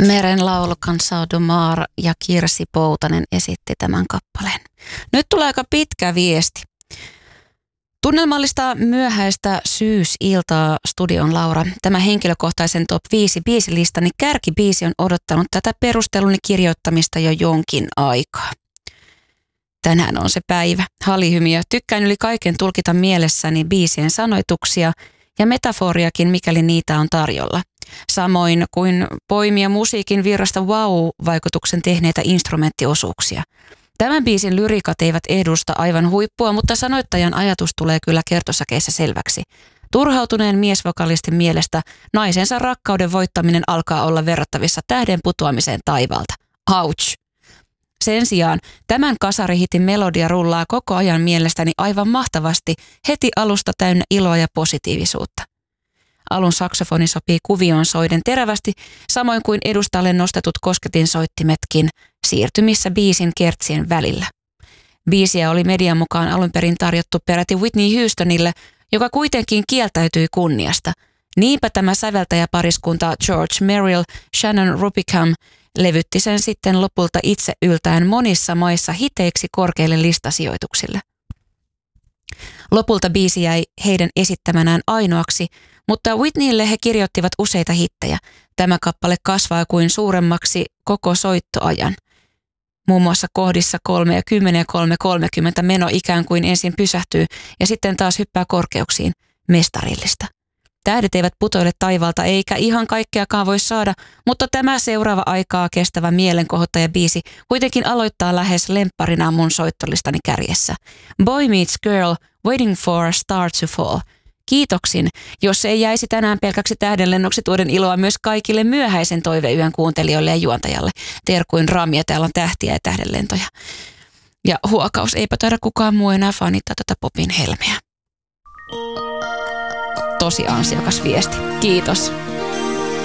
Meren laulu Cansado de Mar ja Kirsi Poutanen esitti tämän kappaleen. Nyt tulee aika pitkä viesti. Tunnelmallista myöhäistä syysiltaa studion Laura. Tämä henkilökohtaisen top 5 biisilistani kärkibiisi on odottanut tätä perusteluni kirjoittamista jo jonkin aikaa. Tänään on se päivä. Halihymiö. Tykkään yli kaiken tulkita mielessäni biisien sanoituksia ja metaforiakin, mikäli niitä on tarjolla. Samoin kuin poimia musiikin virrasta wow-vaikutuksen tehneitä instrumenttiosuuksia. Tämän biisin lyrikat eivät edusta aivan huippua, mutta sanoittajan ajatus tulee kyllä kertosäkeissä selväksi. Turhautuneen miesvokalistin mielestä naisensa rakkauden voittaminen alkaa olla verrattavissa tähden putoamiseen taivaalta. Ouch! Sen sijaan tämän kasarihitin melodia rullaa koko ajan mielestäni aivan mahtavasti, heti alusta täynnä iloa ja positiivisuutta. Alun saksofoni sopii kuvioon soiden terävästi, samoin kuin edustalle nostetut kosketinsoittimetkin siirtymissä biisin kertsien välillä. Biisiä oli median mukaan alun perin tarjottu peräti Whitney Houstonille, joka kuitenkin kieltäytyi kunniasta. Niinpä tämä säveltäjäpariskunta George Merrill, Shannon Rubicam levytti sen sitten lopulta itse yltäen monissa maissa hiteiksi korkeille listasijoituksille. Lopulta biisi jäi heidän esittämänään ainoaksi, mutta Whitneylle he kirjoittivat useita hittejä. Tämä kappale kasvaa kuin suuremmaksi koko soittoajan. Muun muassa kohdissa 3 ja 10 ja 3.30 meno ikään kuin ensin pysähtyy ja sitten taas hyppää korkeuksiin. Mestarillista. Tähdet eivät putoile taivaalta eikä ihan kaikkeakaan voi saada, mutta tämä seuraava aikaa kestävä mielenkohottaja biisi kuitenkin aloittaa lähes lempparina mun soittolistani kärjessä. Boy meets girl, waiting for a star to fall. Kiitoksin, jos se ei jäisi tänään pelkäksi tähdenlennoksi tuoden iloa myös kaikille myöhäisen toiveyön kuuntelijoille ja juontajalle. Terkuin Rami ja täällä on tähtiä ja tähdenlentoja. Ja huokaus, eipä taida kukaan muu enää fanittaa tätä popin helmeä. Tosi ansiokas viesti. Kiitos.